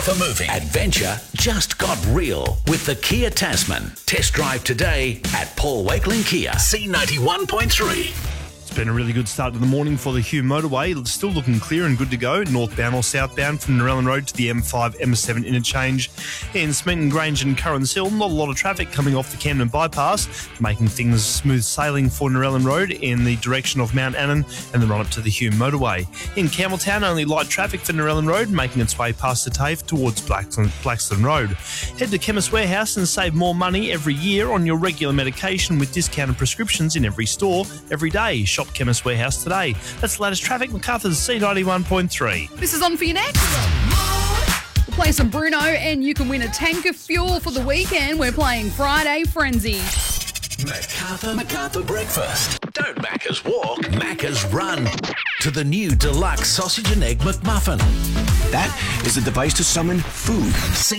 For moving, adventure just got real with the Kia Tasman. Test drive today at Paul Wakeling Kia. C91.3. It's been a really good start to the morning for the Hume Motorway. It's still looking clear and good to go, northbound or southbound from Narellan Road to the M5, M7 interchange. In Smeaton Grange and Currans Hill, not a lot of traffic coming off the Camden bypass, making things smooth sailing for Narellan Road in the direction of Mount Annan and the run up to the Hume Motorway. In Campbelltown, only light traffic for Narellan Road, making its way past the TAFE towards Blackstone Road. Head to Chemist Warehouse and save more money every year on your regular medication with discounted prescriptions in every store, every day. Shop Chemist Warehouse today. That's the latest traffic. MacArthur's C91.3. This is on for you next. We'll play some Bruno and you can win a tank of fuel for the weekend. We're playing Friday Frenzy. MacArthur Breakfast. Don't Macca's walk, Macca's run. To the new deluxe sausage and egg McMuffin. That is a device to summon food.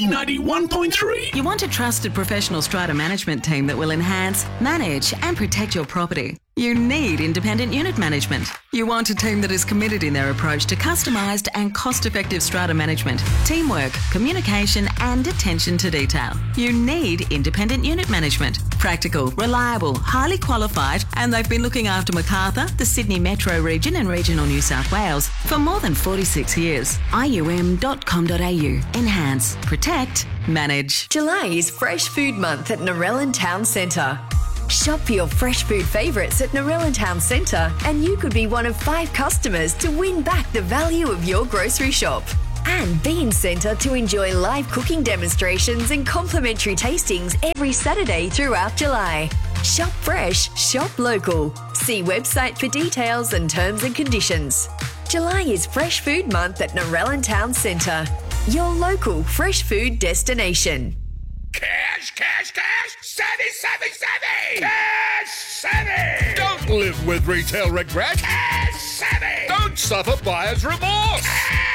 C91.3. You want a trusted professional strata management team that will enhance, manage and protect your property. You need independent unit management. You want a team that is committed in their approach to customised and cost-effective strata management, teamwork, communication and attention to detail. You need independent unit management. Practical, reliable, highly qualified, and they've been looking after MacArthur, the Sydney Metro region and regional New South Wales for more than 46 years. IUM.com.au. Enhance, protect, manage. July is Fresh Food Month at Narellan Town Centre. Shop for your fresh food favourites at Narellan Town Centre and you could be one of 5 customers to win back the value of your grocery shop. And be in centre to enjoy live cooking demonstrations and complimentary tastings every Saturday throughout July. Shop fresh, shop local. See website for details and terms and conditions. July is Fresh Food Month at Narellan Town Centre, your local fresh food destination. Cash, cash, cash! Savvy, savvy, savvy! Cash savvy! Don't live with retail regret. Cash savvy! Don't suffer buyer's remorse.